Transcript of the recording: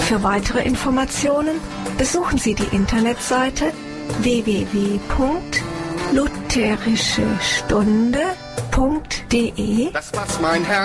Für weitere Informationen besuchen Sie die Internetseite www.lutherischestunde.de. Das, was mein Herz